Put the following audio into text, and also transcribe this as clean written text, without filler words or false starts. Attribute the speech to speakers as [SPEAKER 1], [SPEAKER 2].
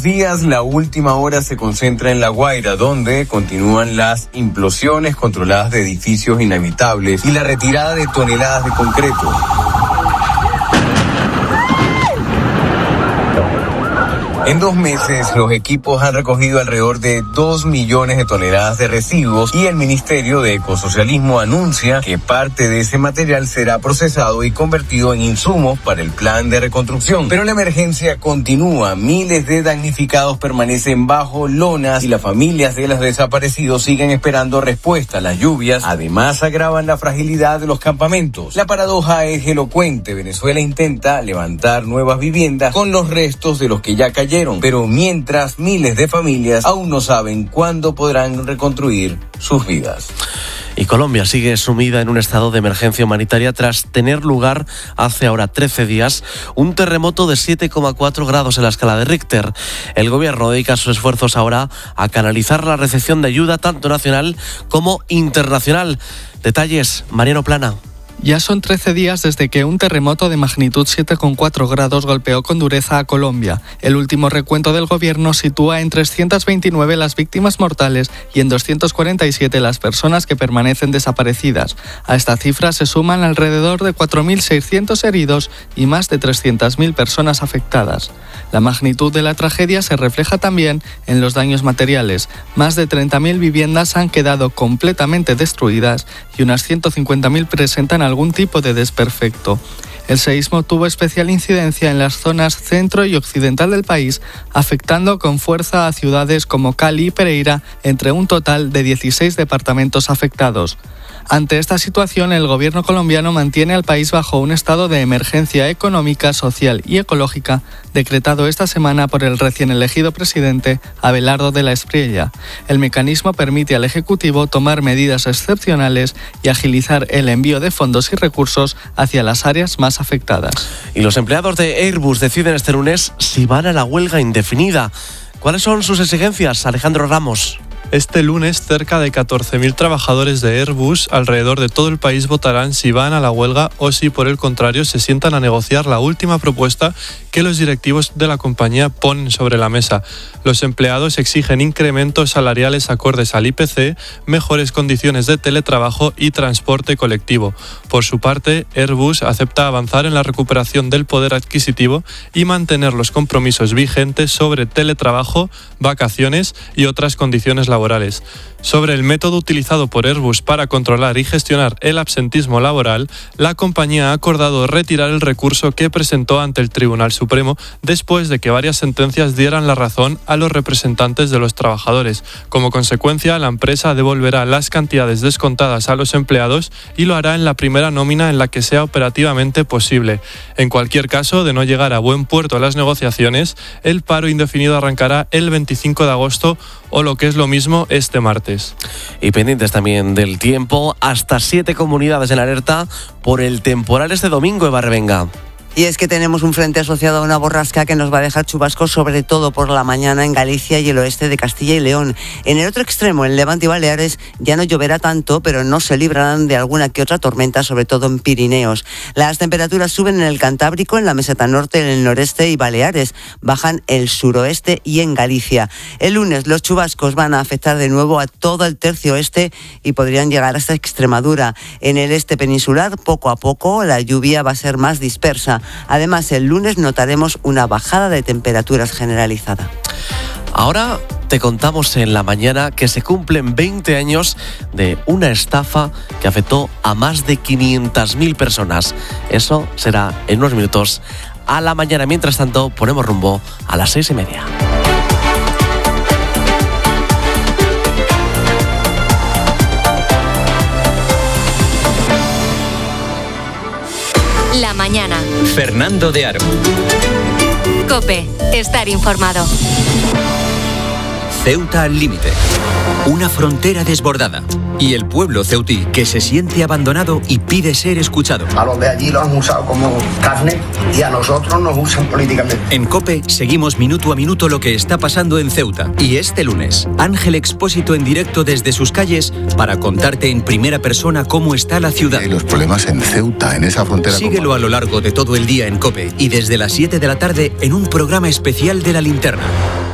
[SPEAKER 1] días, la última hora se concentra en La Guaira, donde continúan las implosiones controladas de edificios inhabitables y la retirada de toneladas de concreto. En 2 meses, los equipos han recogido alrededor de 2 millones de toneladas de residuos y el Ministerio de Ecosocialismo anuncia que parte de ese material será procesado y convertido en insumos para el plan de reconstrucción. Pero la emergencia continúa, miles de damnificados permanecen bajo lonas y las familias de los desaparecidos siguen esperando respuesta. Las lluvias además agravan la fragilidad de los campamentos. La paradoja es elocuente. Venezuela intenta levantar nuevas viviendas con los restos de los que ya cayeron. Pero mientras miles de familias aún no saben cuándo podrán reconstruir sus vidas.
[SPEAKER 2] Y Colombia sigue sumida en un estado de emergencia humanitaria tras tener lugar hace ahora 13 días un terremoto de 7,4 grados en la escala de Richter. El gobierno dedica sus esfuerzos ahora a canalizar la recepción de ayuda tanto nacional como internacional. Detalles, Mariano Plana.
[SPEAKER 3] Ya son 13 días desde que un terremoto de magnitud 7,4 grados golpeó con dureza a Colombia. El último recuento del gobierno sitúa en 329 las víctimas mortales y en 247 las personas que permanecen desaparecidas. A esta cifra se suman alrededor de 4.600 heridos y más de 300.000 personas afectadas. La magnitud de la tragedia se refleja también en los daños materiales. Más de 30.000 viviendas han quedado completamente destruidas y unas 150.000 presentan algún tipo de desperfecto. El seísmo tuvo especial incidencia en las zonas centro y occidental del país, afectando con fuerza a ciudades como Cali y Pereira, entre un total de 16 departamentos afectados. Ante esta situación, el gobierno colombiano mantiene al país bajo un estado de emergencia económica, social y ecológica, decretado esta semana por el recién elegido presidente Abelardo de la Espriella. El mecanismo permite al Ejecutivo tomar medidas excepcionales y agilizar el envío de fondos y recursos hacia las áreas más afectadas.
[SPEAKER 2] Y los empleados de Airbus deciden este lunes si van a la huelga indefinida. ¿Cuáles son sus exigencias, Alejandro Ramos?
[SPEAKER 4] Este lunes, cerca de 14.000 trabajadores de Airbus alrededor de todo el país votarán si van a la huelga o si, por el contrario, se sientan a negociar la última propuesta que los directivos de la compañía ponen sobre la mesa. Los empleados exigen incrementos salariales acordes al IPC, mejores condiciones de teletrabajo y transporte colectivo. Por su parte, Airbus acepta avanzar en la recuperación del poder adquisitivo y mantener los compromisos vigentes sobre teletrabajo, vacaciones y otras condiciones laborales. Sobre el método utilizado por Airbus para controlar y gestionar el absentismo laboral, la compañía ha acordado retirar el recurso que presentó ante el Tribunal Supremo después de que varias sentencias dieran la razón a los representantes de los trabajadores. Como consecuencia, la empresa devolverá las cantidades descontadas a los empleados y lo hará en la primera nómina en la que sea operativamente posible. En cualquier caso, de no llegar a buen puerto las negociaciones, el paro indefinido arrancará el 25 de agosto o, lo que es lo mismo, este martes.
[SPEAKER 2] Y pendientes también del tiempo, hasta 7 comunidades en alerta por el temporal este domingo, Eva Revenga.
[SPEAKER 5] Y es que tenemos un frente asociado a una borrasca que nos va a dejar chubascos sobre todo por la mañana en Galicia y el oeste de Castilla y León. En el otro extremo, en Levante y Baleares, ya no lloverá tanto, pero no se librarán de alguna que otra tormenta, sobre todo en Pirineos. Las temperaturas suben en el Cantábrico, en la meseta norte, en el noreste y Baleares. Bajan el suroeste y en Galicia. El lunes los chubascos van a afectar de nuevo a todo el tercio oeste y podrían llegar hasta Extremadura. En el este peninsular, poco a poco, la lluvia va a ser más dispersa. Además, el lunes notaremos una bajada de temperaturas generalizada.
[SPEAKER 2] Ahora te contamos en la mañana que se cumplen 20 años de una estafa que afectó a más de 500.000 personas. Eso será en unos minutos a la mañana. Mientras tanto, ponemos rumbo a las 6:30.
[SPEAKER 6] La mañana.
[SPEAKER 7] Fernando de Aro.
[SPEAKER 6] COPE. Estar informado.
[SPEAKER 7] Ceuta al límite. Una frontera desbordada. Y el pueblo ceutí que se siente abandonado y pide ser escuchado.
[SPEAKER 8] A los de allí los han usado como carne y a nosotros nos usan políticamente.
[SPEAKER 7] En COPE seguimos minuto a minuto lo que está pasando en Ceuta. Y este lunes, Ángel Expósito en directo desde sus calles para contarte en primera persona cómo está la ciudad.
[SPEAKER 9] Hay los problemas en Ceuta, en esa frontera.
[SPEAKER 7] Síguelo a lo largo de todo el día en COPE y desde las 7 de la tarde en un programa especial de La Linterna.